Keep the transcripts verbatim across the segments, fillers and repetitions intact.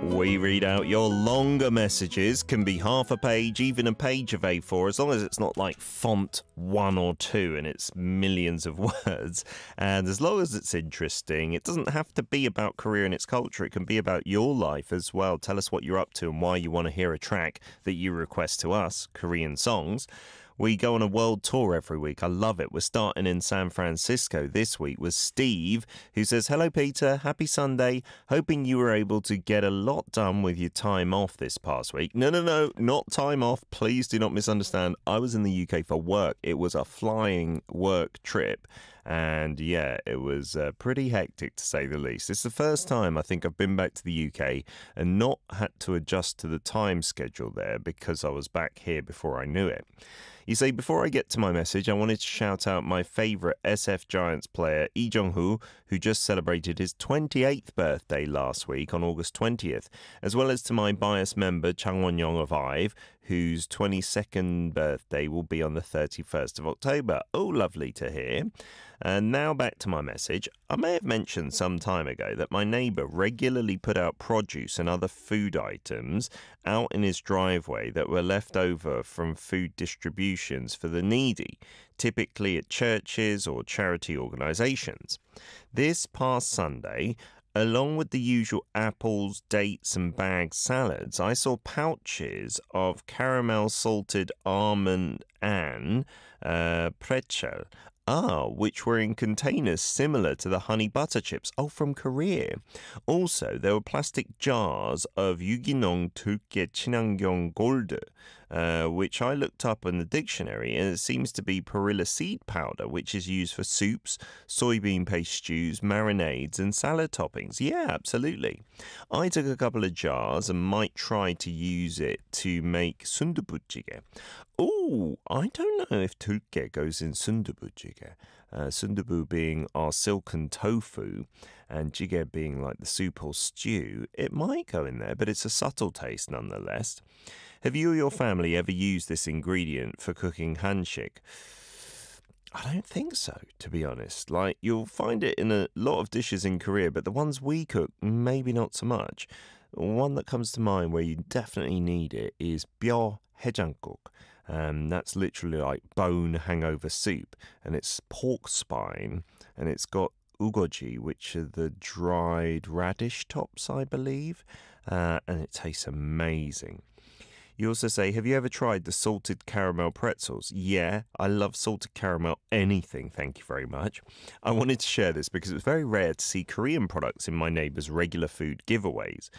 We read out your longer messages, can be half a page, even a page of A four, as long as it's not like font one or two and it's millions of words. And as long as it's interesting, it doesn't have to be about Korea and its culture. It can be about your life as well. Tell us what you're up to and why you want to hear a track that you request to us, Korean songs. We go on a world tour every week. I love it. We're starting in San Francisco this week with Steve, who says, "Hello, Peter. Happy Sunday. Hoping you were able to get a lot done with your time off this past week." No, no, no, not time off. Please do not misunderstand. I was in the U K for work. It was a flying work trip. And yeah, it was uh, pretty hectic to say the least. It's the first time I think I've been back to the U K and not had to adjust to the time schedule there because I was back here before I knew it. You say, before I get to my message, I wanted to shout out my favourite S F Giants player, Lee Jong-hoo, who just celebrated his twenty-eighth birthday last week on August twentieth, as well as to my bias member, Chang Won-young of IVE, whose twenty-second birthday will be on the thirty-first of October. Oh, lovely to hear. And now back to my message. I may have mentioned some time ago that my neighbour regularly put out produce and other food items out in his driveway that were left over from food distributions for the needy, typically at churches or charity organisations. This past Sunday, along with the usual apples, dates and bagged salads, I saw pouches of caramel salted almond and uh, pretzel. Ah, which were in containers similar to the honey butter chips. Oh, from Korea. Also, there were plastic jars of Yuginong Tulke Chinangyong Gold, uh, which I looked up in the dictionary, and it seems to be perilla seed powder, which is used for soups, soybean paste stews, marinades, and salad toppings. Yeah, absolutely. I took a couple of jars and might try to use it to make sundubu jjigae. Oh, I don't know if tulke goes in sundubu jjigae. Uh, sundubu being our silken tofu and jjigae being like the soup or stew. It might go in there, but it's a subtle taste nonetheless. Have you or your family ever used this ingredient for cooking hanshik? I don't think so, to be honest. Like, you'll find it in a lot of dishes in Korea, but the ones we cook, maybe not so much. One that comes to mind where you definitely need it is 뼈 해장국. Um, that's literally like bone hangover soup, and it's pork spine, and it's got ugoji, which are the dried radish tops, I believe, uh, and it tastes amazing. You also say, have you ever tried the salted caramel pretzels? Yeah, I love salted caramel anything, thank you very much. I wanted to share this because it's very rare to see Korean products in my neighbour's regular food giveaways.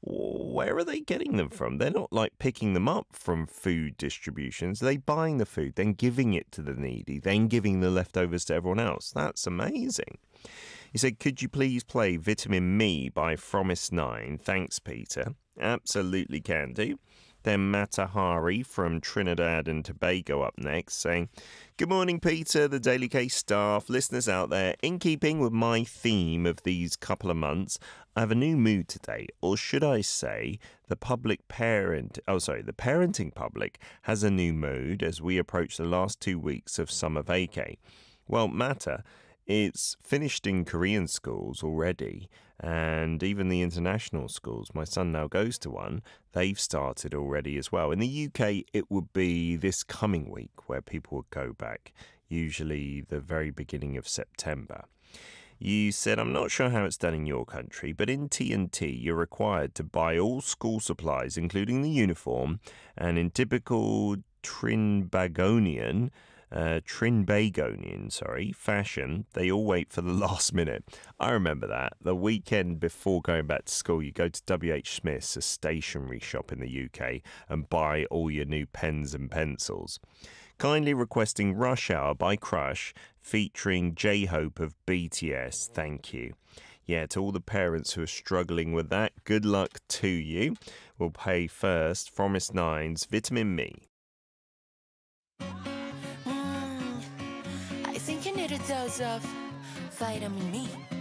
Where are they getting them from? They're not like picking them up from food distributions. They're buying the food, then giving it to the needy, then giving the leftovers to everyone else. That's amazing. He said, could you please play Vitamin Me by Fromis nine? Thanks, Peter. Absolutely can do. Then Matahari from Trinidad and Tobago up next, saying, good morning, Peter, the Daily Case staff, listeners out there. In keeping with my theme of these couple of months, I have a new mood today, or should I say, the public parent, oh sorry, the parenting public has a new mood as we approach the last two weeks of summer vacay. Well, Mata, it's finished in Korean schools already, and even the international schools, my son now goes to one, they've started already as well. In the U K, it would be this coming week where people would go back, usually the very beginning of September. You said, I'm not sure how it's done in your country, but in T N T, you're required to buy all school supplies, including the uniform, and in typical Trinbagonian, Uh, Trinbagonian, sorry, fashion, they all wait for the last minute. I remember that. The weekend before going back to school, you go to W H Smith's, a stationery shop in the U K, and buy all your new pens and pencils. Kindly requesting Rush Hour by Crush, featuring J-Hope of B T S. Thank you. Yeah, to all the parents who are struggling with that, good luck to you. We'll pay first, Fromis nine's Vitamin Me. A dose of vitamin me.